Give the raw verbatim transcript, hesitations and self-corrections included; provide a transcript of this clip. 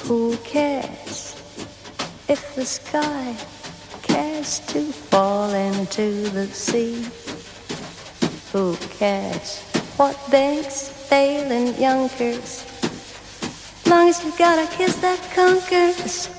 Who cares if the sky cares to fall into the sea? Who cares what banks fail in Yonkers? Long as you got a kiss that conquers.